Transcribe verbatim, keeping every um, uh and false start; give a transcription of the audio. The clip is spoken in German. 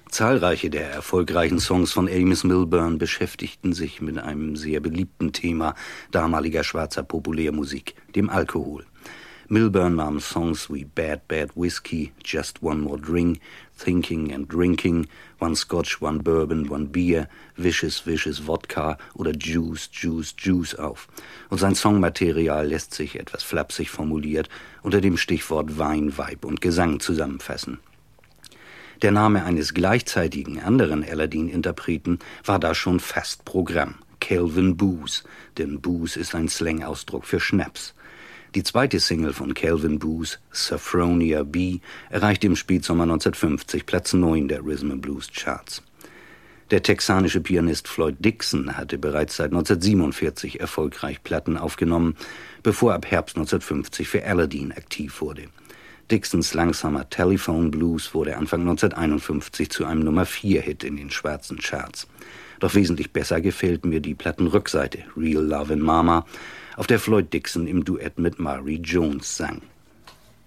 Zahlreiche der erfolgreichen Songs von Amos Milburn beschäftigten sich mit einem sehr beliebten Thema damaliger schwarzer Populärmusik, dem Alkohol. Milburn nahm Songs wie Bad Bad Whiskey, Just One More Drink, Thinking and Drinking, One Scotch, One Bourbon, One Beer, Vicious Vicious Vodka oder Juice, Juice, Juice auf. Und sein Songmaterial lässt sich, etwas flapsig formuliert, unter dem Stichwort Wein, Weib und Gesang zusammenfassen. Der Name eines gleichzeitigen anderen Aladdin-Interpreten war da schon fast Programm, Calvin Booze, denn Booze ist ein Slang-Ausdruck für Schnaps. Die zweite Single von Calvin Booze, Sophronia B., erreichte im Spätsommer neunzehnhundertfünfzig Platz neun der Rhythm and Blues Charts. Der texanische Pianist Floyd Dixon hatte bereits seit neunzehnhundertsiebenundvierzig erfolgreich Platten aufgenommen, bevor ab Herbst neunzehnhundertfünfzig für Aladdin aktiv wurde. Dixons langsamer Telephone Blues wurde Anfang neunzehnhunderteinundfünfzig zu einem Nummer vier Hit in den schwarzen Charts. Doch wesentlich besser gefällt mir die Plattenrückseite, Real Lovin' Mama, auf der Floyd Dixon im Duett mit Mari Jones sang.